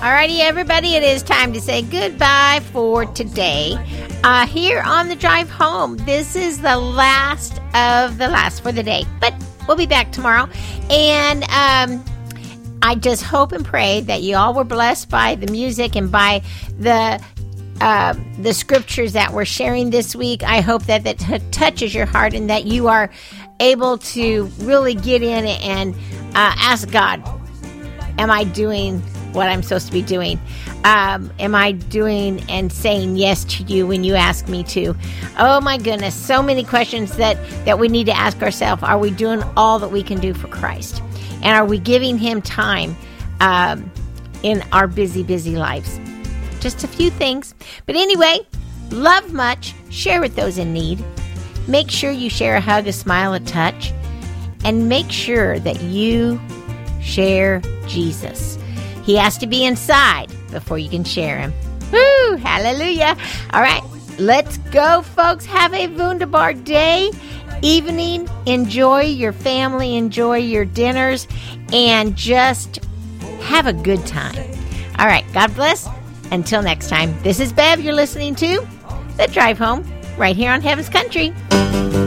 Alrighty, everybody, it is time to say goodbye for today. Here on the drive home, this is the last of the last for the day, but we'll be back tomorrow. And I just hope and pray that you all were blessed by the music and by the scriptures that we're sharing this week. I hope that touches your heart and that you are able to really get in and ask God, am I doing what I'm supposed to be doing? Am I doing and saying yes to you when you ask me to? Oh my goodness, so many questions that we need to ask ourselves. Are we doing all that we can do for Christ? And are we giving him time in our busy, busy lives? Just a few things. But anyway, love much. Share with those in need. Make sure you share a hug, a smile, a touch. And make sure that you share Jesus. He has to be inside before you can share him. Woo! Hallelujah. All right, let's go, folks. Have a wunderbar day, evening. Enjoy your family. Enjoy your dinners. And just have a good time. All right, God bless. Until next time, this is Bev. You're listening to The Drive Home right here on Heaven's Country.